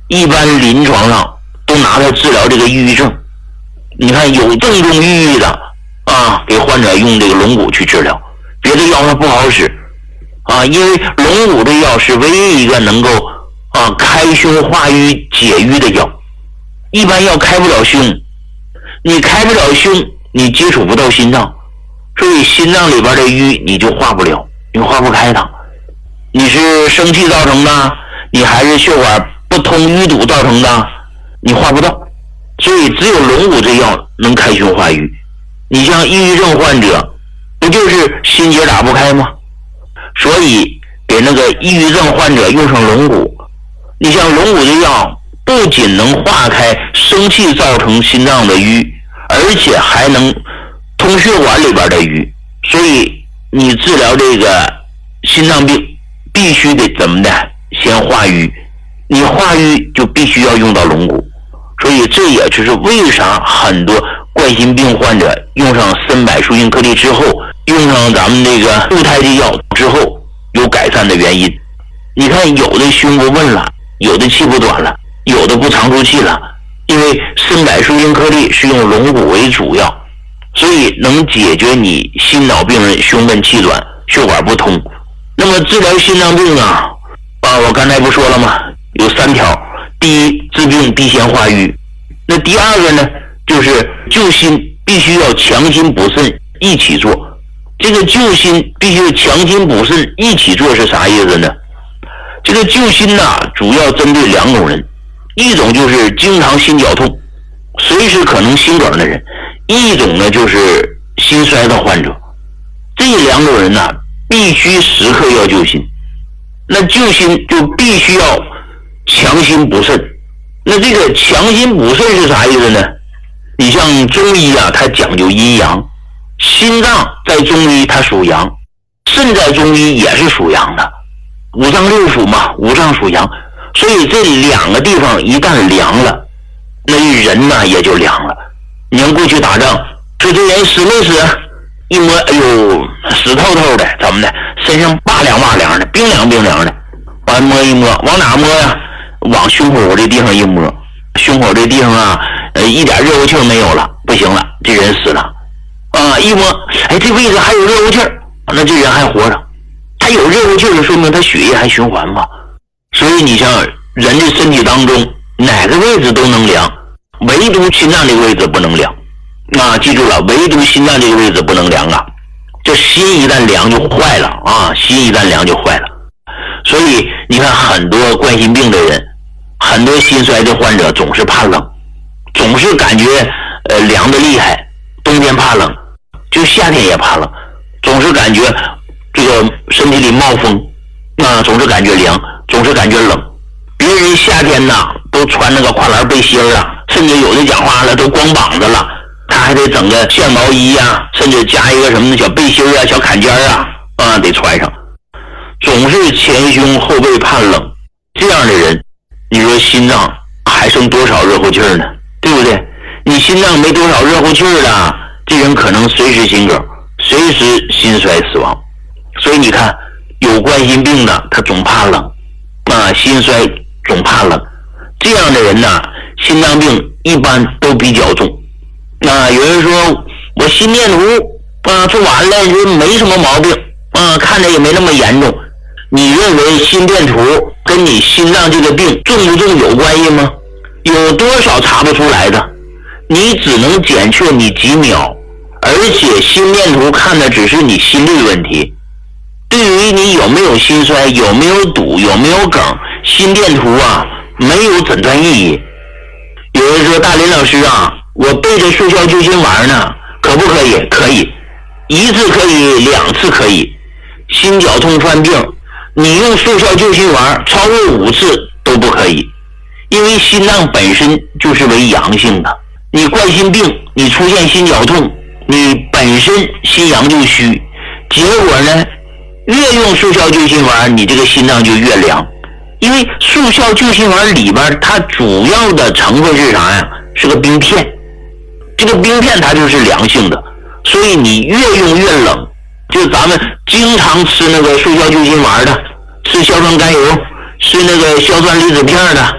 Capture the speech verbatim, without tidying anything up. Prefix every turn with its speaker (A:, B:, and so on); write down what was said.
A: 一般临床上都拿它治疗这个抑郁症。你看有正中抑郁的啊，给患者用这个龙骨去治疗，别的药它不好使啊，因为龙骨这药是唯一一个能够啊开胸化瘀解瘀的药。一般药开不了胸，你开不了胸，你接触不到心脏，所以心脏里边的瘀你就化不了，你化不开它。你是生气造成的，你还是血管不通淤堵造成的，你化不到。所以只有龙骨这药能开胸化瘀。你像抑郁症患者不就是心结打不开吗？所以给那个抑郁症患者用上龙骨。你像龙骨这药不仅能化开生气造成心脏的瘀，而且还能通血管里边的瘀。所以你治疗这个心脏病必须得怎么的？先化瘀。你化瘀就必须要用到龙骨。所以这也就是为啥很多冠心病患者用上参柏舒筋颗粒之后，用上咱们这个固态的药之后有改善的原因。你看有的胸不闷了，有的气不短了，有的不长出气了，因为参柏舒筋颗粒是用龙骨为主要，所以能解决你心脑病人胸闷气短血管不通。那么治疗心脏病啊啊我刚才不说了吗？有三条。第一，治病必先化瘀。那第二个呢，就是救心必须要强心补肾一起做。这个救心必须强心补肾一起做是啥意思呢？这个救心呐、啊，主要针对两种人，一种就是经常心绞痛，随时可能心梗的人；一种呢就是心衰的患者。这两种人呐、啊，必须时刻要救心。那救心就必须要强心补肾。那这个强心补肾是啥意思呢？你像中医啊，它讲究阴阳，心脏在中医它属阳，肾在中医也是属阳的，五脏六腑嘛，五脏属阳，所以这两个地方一旦凉了，那人呢也就凉了。你看过去打仗，说这人死没死？一摸，哎呦，死透透的，怎么的？身上拔凉拔凉的，冰凉冰凉的。完摸一摸，往哪摸呀？往胸口这地方一摸，胸口这地方啊，呃，一点热乎气没有了，不行了，这人死了。啊，一摸，哎，这位置还有热乎气儿，那这人还活着。他有热乎气儿，说明他血液还循环嘛。所以你像人的身体当中，哪个位置都能凉，唯独心脏这个位置不能凉。啊，记住了，唯独心脏这个位置不能凉啊。这心一旦凉就坏了啊，心一旦凉就坏了。所以你看很多冠心病的人，很多心衰的患者总是怕冷，总是感觉呃凉的厉害，冬天怕冷，就夏天也怕冷，总是感觉这个身体里冒风啊，总是感觉凉，总是感觉冷。别人夏天呐都穿那个跨栏背心啊，甚至有的讲话了都光膀子了，他还得整个线毛衣啊，甚至加一个什么小背心啊、小坎肩啊啊得穿上。总是前胸后背怕冷，这样的人，你说心脏还剩多少热乎气儿呢？对不对？你心脏没多少热乎气儿了，这人可能随时心梗，随时心衰死亡。所以你看，有冠心病的他总怕冷啊，心衰总怕冷，这样的人呢，心脏病一般都比较重。啊，有人说我心电图啊做完了，就没什么毛病啊，看着也没那么严重。你认为心电图跟你心脏这个病重不重有关系吗？有多少查不出来的？你只能检测你几秒，而且心电图看的只是你心率问题。对于你有没有心衰、有没有堵、有没有梗，心电图啊没有诊断意义。有人说大林老师啊，我备着速效救心丸呢，可不可以？可以，一次可以，两次可以。心绞痛犯病，你用速效救心丸超过五次都不可以，因为心脏本身就是为阳性的。你冠心病，你出现心绞痛，你本身心阳就虚，结果呢，越用速效救心丸，你这个心脏就越凉。因为速效救心丸里边它主要的成分是啥呀？是个冰片，这个冰片它就是凉性的，所以你越用越冷。就咱们经常吃那个速效救心丸的，吃硝酸甘油，吃那个硝酸离子片的，